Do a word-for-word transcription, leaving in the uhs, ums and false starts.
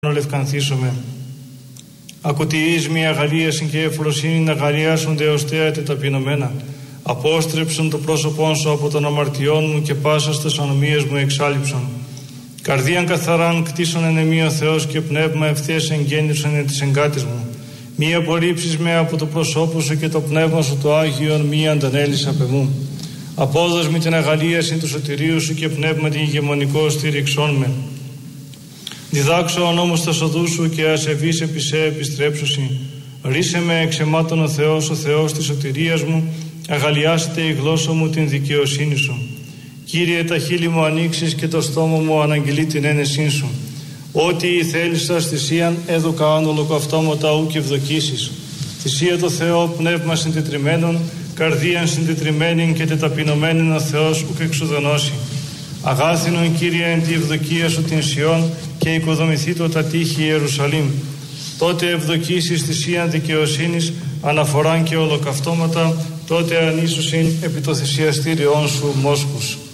λευκανθίσομαι. Ακουτιείς μια αγαλίαση και ευφροσύνη να αγαλιάσουν δεωστέα τε ταπεινωμένα. Απόστρεψον το πρόσωπόν σου από των αμαρτιών μου και πάσα στις ανομίες μου εξάλειψον. Καρδίαν καθαράν κτίσον εν εμεί ο Θεός και πνεύμα ευθείας εγγέννησον εν της εγκάτης μου. Μη απορρίψεις με από το προσώπου σου και το πνεύμα σου το Άγιον μη αντανέλεις απ' εμού. Απόδος με την αγαλίαση του σωτηρίου σου και πνεύμα την ηγεμονικό στήριξόν με. Διδάξω ο νόμος τα σοδού σου και ασεβείς επί σε επιστρέψουσι. Ρίσε με εξαιμάτων ο Θεός, ο Θεός της σωτηρίας μου, αγαλιάσετε η γλώσσα μου την δικαιοσύνη σου. Κύριε, τα χείλη μου ανοίξεις και το στόμα μου αναγγελεί την ένεσή σου. Ό,τι η θέλησα θυσίαν έδωκα αν ολοκαυτώματα ου και ευδοκίσεις. Θυσία το Θεό πνεύμα συντετριμένων, καρδίαν συντετριμένην και τεταπεινωμένην ο Θεός ουκ εξουδενώσει. Αγάθινον Κύριε εν τη ευδοκία σου την Σιών και οικοδομηθεί το τα τείχη Ιερουσαλήμ. Τότε ευδοκίσεις θυσίαν δικαιοσύνης, αναφοράν και ολοκαυτώματα, τότε ανίσουσιν επί το θυσιαστήριόν σου μόσχους.